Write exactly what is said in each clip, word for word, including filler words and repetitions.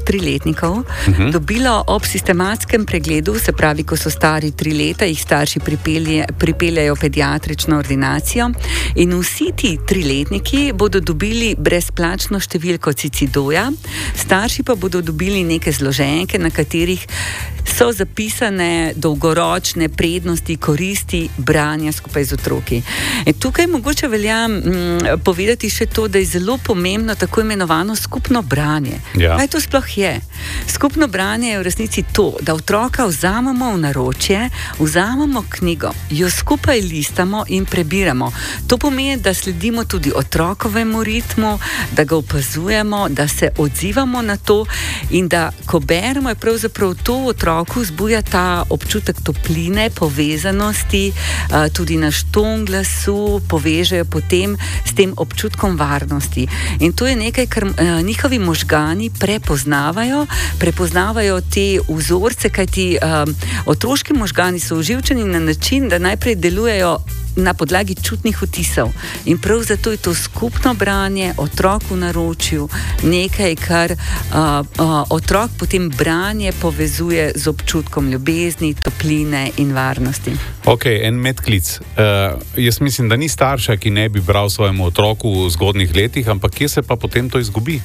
triletnikov uh-huh. dobilo ob sistematskem pregledu, se pravi, ko so stari tri leta, jih starši pripelje, pripeljajo pediatrično ordinacijo in vsi ti triletniki bodo dobili brezplačno številko Cicidoja, starši pa bodo dobili neke zloženke, na katerih so zapisane dolgoročne prednosti, koristi branja skupaj z otroki. In tukaj mogoče velja m, povedati še to, da je zelo pomembno tako imenovano skupno branje. Ja. Kaj to sploh je? Skupno branje je v resnici to, da otroka vzamemo v naročje, vzamemo knjigo, jo skupaj listamo in prebiramo. To pomeni, da sledimo tudi otrokovemu ritmu, da ga opazujemo, da se odzivamo na to in da, ko beremo, je pravzaprav to otroku vzbuja ta občutek topline, povezanosti, tudi naš ton glasu povežejo potem s tem občutkom varnosti. In to je nekaj, kar njihovi možgani prepoznavajo, prepoznavajo te vzorce, kajti otroški možgani so oživčeni na način, da najprej delujejo na podlagi čutnih vtisov. In prav zato je to skupno branje, otrok v naročju, nekaj, kar uh, uh, otrok potem branje povezuje z občutkom ljubezni, topline in varnosti. Ok, en medklic. Uh, jaz mislim, da ni starša, ki ne bi bral svojemu otroku v zgodnih letih, ampak kje se pa potem to izgubi?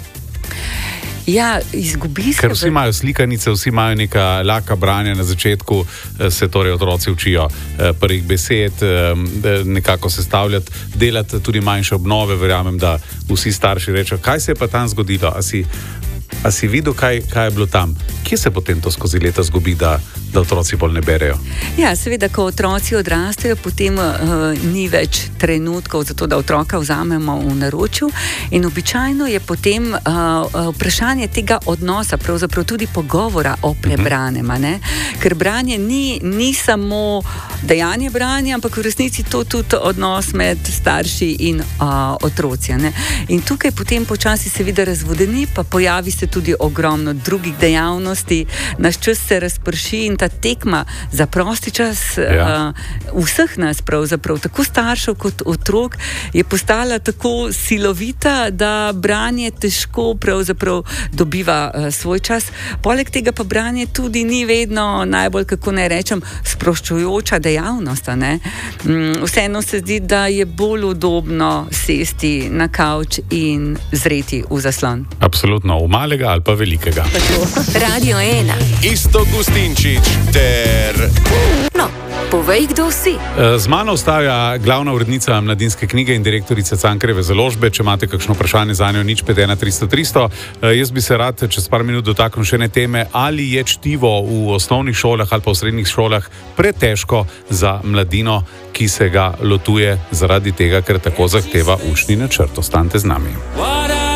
Ja, izgubi se. Ker vsi imajo slikanice, vsi imajo neka laka branja na začetku, se torej otroci učijo prvih besed, nekako sestavljati, delati tudi manjše obnove. Verjamem, da vsi starši rečejo, kaj se je pa tam zgodilo, a si, a si videl, kaj, kaj je bilo tam. Kje se potem to skozi leta zgubi, da, da otroci bolj ne berejo? Ja, seveda, ko otroci odrastejo, potem uh, ni več trenutkov za to, da otroka vzamemo v naročju in običajno je potem uh, vprašanje tega odnosa, pravzaprav tudi pogovora o prebranem, ne? Ker branje ni, ni samo dejanje branja, ampak v resnici to tudi odnos med starši in uh, otroci, ne? In tukaj potem počasi seveda razvodeni, pa pojavi se tudi ogromno drugih dejavnosti, naš čas se razprši in ta tekma za prosti čas ja. uh, vseh nas pravzaprav, tako staršev kot otrok, je postala tako silovita, da branje težko pravzaprav dobiva uh, svoj čas. Poleg tega pa branje tudi ni vedno najbolj, kako naj rečem, sproščujoča dejavnost, ne? Um, vseeno se zdi, da je bolj udobno sesti na kavč in zreti v zaslon. Absolutno, v malega ali pa velikega. Radio ena. Isto Gustinčič ter... No, povej, kdo si. Z mano ostaja glavna urednica Mladinske knjige in direktorica Cankarjeve založbe. Če imate kakšno vprašanje za njo, nič pet ena tristo tristo. Jaz bi se rad čez par minut dotaknil še ene teme, ali je čtivo v osnovnih šolah ali pa v srednjih šolah pretežko za mladino, ki se ga lotuje zaradi tega, ker tako zahteva učni načrt. Ostanite z nami.